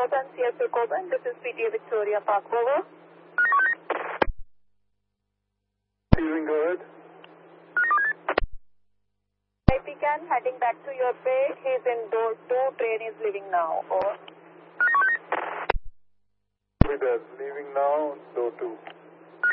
Northern CSA Coburn. This is PTA Victoria Park. Over. Feeling good? Pecan, heading back to your bay. He's in door 2. Train is leaving now. Over. Leaving now, door 2.